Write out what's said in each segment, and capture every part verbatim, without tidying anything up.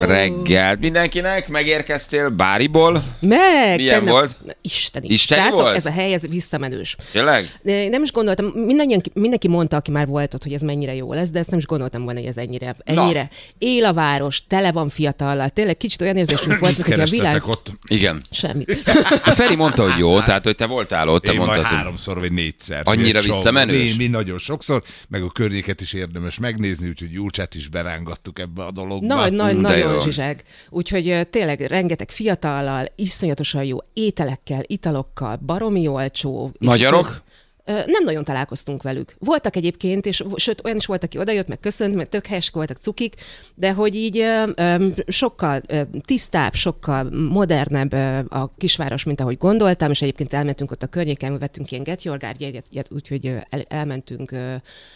Reggelt mindenkinek, megérkeztél Báriból? Meg! Milyen tennap, volt? Isteni. Isteni Srácok, volt? ez a hely, ez visszamenős. Tényleg? Nem is gondoltam, mindenki, mindenki mondta, aki már volt ott, hogy ez mennyire jó lesz, de ezt nem is gondoltam volna, hogy ez ennyire, ennyire. Él a város, tele van fiatallal, tényleg kicsit olyan érzésünk volt, mint hogy a világ... ott? Igen. Semmit. A Feri mondta, hogy jó, tehát hogy te voltál ott, te Én mondtad, majd hogy... háromszor vagy négyszer. Annyira Sok- visszamenős? Mi, mi nagyon sokszor, meg a környéket is érdemes megnézni, úgyhogy Julcsát is berángattuk ebbe a dologba. Nagy, nagy, De nagyon jó. zsizseg. Úgyhogy ö, tényleg rengeteg fiatallal, iszonyatosan jó ételekkel, italokkal, baromi olcsó. És Magyarok? akkor, ö, Nem nagyon találkoztunk velük. Voltak egyébként, és sőt, olyan is volt, aki odajött, meg köszönt, meg tök helyesek voltak, cukik, de hogy így ö, ö, sokkal ö, tisztább, sokkal modernebb ö, a kisváros, mint ahogy gondoltam, és egyébként elmentünk ott a környéken, vettünk ilyen Get Your Guard jegyet, úgyhogy ö, el, elmentünk ö,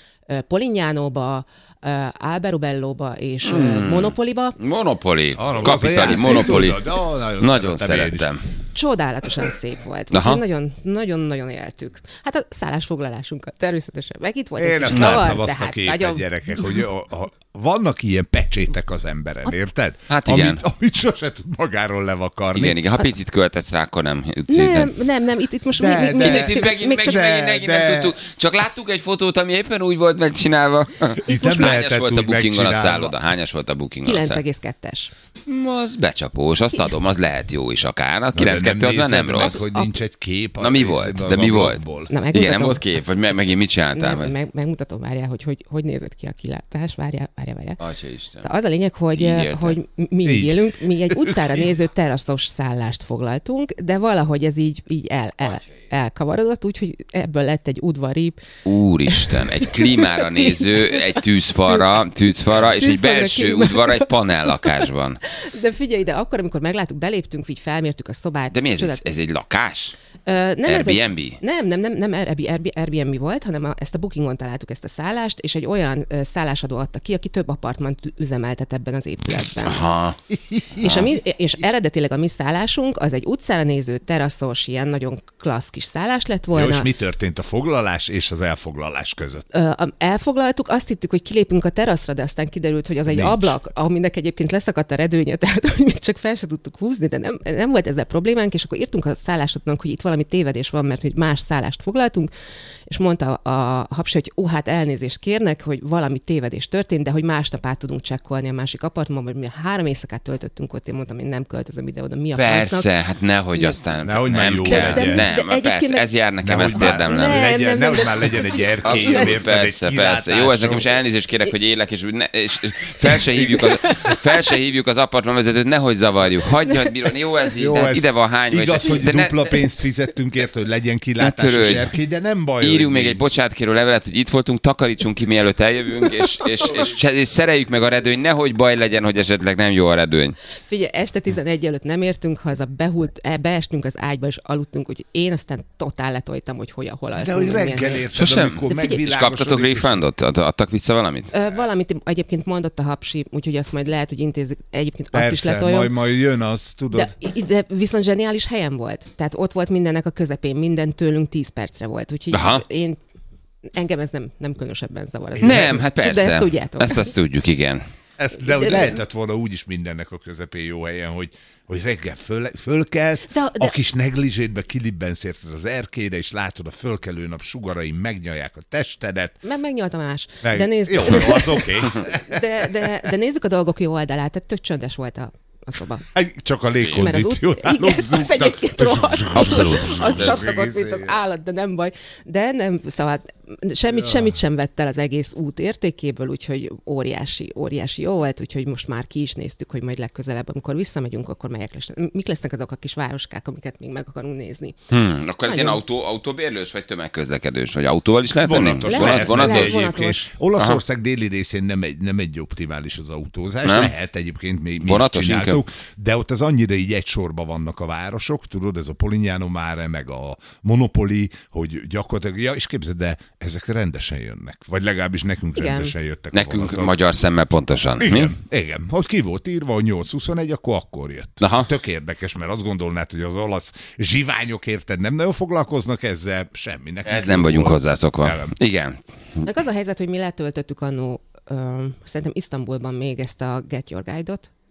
Polignánóba, Alberubellóba és hmm. Monopoliba. Monopoli. Arra Kapitali, Monopoli. Nagyon, Nagyon szerettem. Csodálatosan szép volt. Nagyon, nagyon-nagyon éltük. Hát a szállásfoglalásunkat természetesen meg itt volt egy Én kis ezt zavar, láttam de azt a hát képet, nagyon... gyerekek, hogy a, a, vannak ilyen pecsétek az emberen, érted? Hát igen. Amit, amit sose tud magáról levakarni. Igen, igen. Ha picit költesz rá, akkor nem jutsz Nem, nem. nem, nem, itt, itt most De, még, még, de. még, Itt, itt megint, még megint, csak megint, megint nem de. tudtuk. Csak láttuk egy fotót, ami éppen úgy volt megcsinálva. Itt Most nem hányas lehetett volt a úgy bookingon a megcsinálva. szálloda? Hányas volt a bookingon a kilenc szálloda? egész kettes. Az becsapós, azt adom, az lehet jó is akár. A kilenc De kettő az már nem nézed meg, rossz. hogy nincs egy kép. Na mi volt? De mi volt? Na, Igen, megmutatom. nem volt kép? Vagy me- megint mit csináltál? Nem, vagy? meg, megmutatom, várjál, hogy, hogy hogy nézett ki a kilátás. Várjál, várjál, várjál. Atyaisten. Szóval az a lényeg, hogy, Így éltek. hogy mi így Így. élünk, mi egy utcára néző teraszos szállást foglaltunk, de valahogy ez így, így el, el, elkavarodott, úgyhogy ebből lett egy udvari. Úristen, egy klímára néző, egy tűzfalra, tűzfalra és egy Tűzfalra, belső klímára. udvar egy panellakásban. De figyelj, de akkor, amikor megláttuk, beléptünk, így felmértük a szobát. De mi ez? csodát- Ez egy lakás? Ö, nem, ez egy- Airbnb? Nem, nem, nem, nem Airbnb, Airbnb volt, hanem a, ezt a Bookingon találtuk ezt a szállást, és egy olyan ö, szállásadó adta ki, aki több apartmant üzemeltet ebben az épületben. Aha. És, a mi, és eredetileg a mi szállásunk az egy utcára néző, teraszos, ilyen nagyon klassz kis szállás lett Jó, volna. és mi történt a foglalás és az elfoglalás között? Ö, a- elfoglaltuk, azt hittük, hogy kilépünk a teraszra, de aztán kiderült, hogy az egy Nincs. ablak, aminek egyébként leszakadt a redőnye, tehát hogy még csak fel se tudtuk húzni, de nem, nem volt ezzel problémánk, és akkor írtunk a szállásodnak, hogy itt valami tévedés van, mert hogy más szállást foglaltunk, és mondta a hapsi, hogy ó, hát elnézést kérnek, hogy valami tévedés történt, de hogy másnap át tudunk csekkolni a másik apartmanban, mert mi három éjszakát töltöttünk ott, én mondtam, én nem költözöm ide oda, mi a Persze, francnak. hát nehogy aztán Nehogy már nem jó kell. legyen. Nem, De persze, egyébként meg- ez jár nekem, Nehogy ezt már- érdemlem. Nem, legyen, nem, nehogy nem, már legyen egy erkély, Abszolút, érted, persze, egy persze. Jó, ez nekem is kilátásom. elnézést kérek, hogy élek, és, ne, és fel, se hívjuk az, fel se hívjuk az apartmanvezetőt, nehogy zavarjuk. Hagyjad, bíró, jó ez így, Jó, de hát ez ide van hány. igaz, hogy de ne- dupla pénzt fizettünk érte, hogy legyen kilátás Ne és törődj. erkély, de nem baj. Írjunk hogy még egy nincs. bocsánatkérő levelet, hogy itt voltunk, takarítsunk ki, mielőtt eljövünk, és, és, és, és, és szereljük meg a redőny, nehogy baj legyen, hogy esetleg nem jó a redőny. Figyelj, este tizenegy előtt nem értünk haza, behult, e, beestünk az ágyba, és aludtunk, úgyhogy én aztán totál letoltam, hogy hol, hol alszunk. De hogy meg milyen- reggel érted, Sosem. amikor De figyelj- És kaptatok megvilágosodik, és- refundot? Ad- Adtak vissza valamit? Ö, valamit egyébként mondott a hapsi, úgyhogy azt majd lehet, hogy intézzük. Egyébként azt is Persze, letoljam. majd, majd jön az, tudod. De, de viszont zseniális helyen volt. Tehát ott volt mindennek a közepén, minden tőlünk tíz percre volt. Úgyhogy Aha. én, engem ez nem, nem különösebben zavar. Ez Nem, hát persze. De ezt tudjátok. Ezt azt tudjuk, igen. De hogy De- lehetett volna úgyis mindennek a közepén jó helyen, hogy, hogy reggel föl, fölkelsz, De- de- a kis negligétbe kilibbensz érted az erkélyre, és látod a fölkelő nap sugarai megnyalják a testedet. Meg megnyaltam más. Meg... De, nézd, Jó, az oké. Okay. de, de, de nézzük a dolgok jó oldalát, tehát tök csöndes volt a, a szoba. Csak a Mert az utca, légkondicionálók igen, az zúgtak. egyébként rohadt. Abszolút. Az De csattogott, ez mint az állat, de nem baj. De nem, szóval semmit, semmit sem vett el az egész út értékéből, úgyhogy óriási, óriási jó volt, úgyhogy most már ki is néztük, hogy majd legközelebb, amikor visszamegyünk, akkor melyek lesznek. Mik lesznek azok a kis városkák, amiket még meg akarunk nézni. Hmm, akkor ez ilyen Nagyon. autó, autóbérlős, vagy tömegközlekedős, vagy autóval is lehet venni? Vonatos. Lehet, Lehet, vonatos? lehet. egyébként. vonatos. Olaszország déli részén nem egy, nem egy optimális az autózás. Nem? Lehet egyébként, mi, mi Vonatos is csináltuk, de ott az annyira így egy sorba vannak a városok, tudod, ez a Polignano Mare, meg a Monopoli, hogy gyakorlatilag, ja, és képzeld, de ezek rendesen jönnek. Vagy legalábbis nekünk Igen. rendesen jöttek a Nekünk vonatok. magyar szemmel pontosan. Igen, Mi? igen. Hogy ki volt írva, hogy nyolc huszonegy, akkor akkor jött. Aha. Tök érdekes, mert azt gondolnád, hogy az olasz zsiványok érted nem nagyon foglalkoznak ezzel, semmi. Nekünk Ez nem vagyunk hozzászokva. Nem. Igen. Meg az a helyzet, hogy mi letöltöttük annó, ö, szerintem Isztambulban még ezt a Get Your Guide-ot,